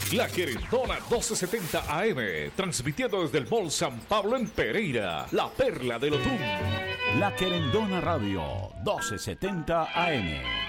La Querendona 1270 AM, transmitiendo desde el Mall San Pablo en Pereira, la perla del Otún. La Querendona Radio 1270 AM.